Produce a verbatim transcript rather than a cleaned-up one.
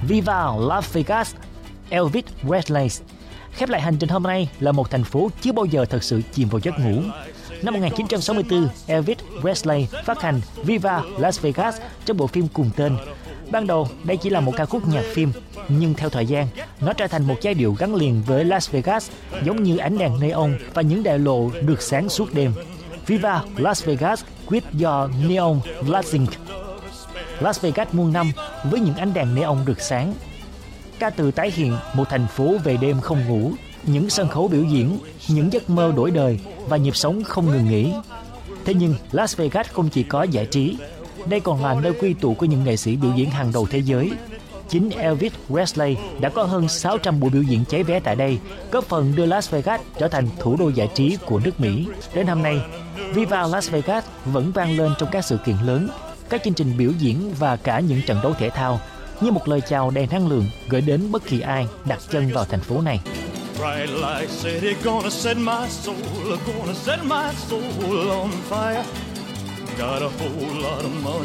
Viva Las Vegas, Elvis Presley. Khép lại hành trình hôm nay là một thành phố chưa bao giờ thật sự chìm vào giấc ngủ. Năm một nghìn chín trăm sáu mươi tư, Elvis Presley phát hành Viva Las Vegas trong bộ phim cùng tên. Ban đầu, đây chỉ là một ca khúc nhạc phim, nhưng theo thời gian, nó trở thành một giai điệu gắn liền với Las Vegas, giống như ánh đèn neon và những đại lộ được sáng suốt đêm. Viva Las Vegas with your neon flashing. Las Vegas muôn năm với những ánh đèn neon rực sáng. Ca từ tái hiện một thành phố về đêm không ngủ, những sân khấu biểu diễn, những giấc mơ đổi đời và nhịp sống không ngừng nghỉ. Thế nhưng Las Vegas không chỉ có giải trí, đây còn là nơi quy tụ của những nghệ sĩ biểu diễn hàng đầu thế giới. Chính Elvis Presley đã có hơn sáu trăm buổi biểu diễn cháy vé tại đây, góp phần đưa Las Vegas trở thành thủ đô giải trí của nước Mỹ. Đến hôm nay, Viva Las Vegas vẫn vang lên trong các sự kiện lớn, các chương trình biểu diễn và cả những trận đấu thể thao, như một lời chào đầy năng lượng gửi đến bất kỳ ai đặt chân vào thành phố này. Bright light city, gonna set my soul, gonna set my soul on fire. Got a whole lot of money.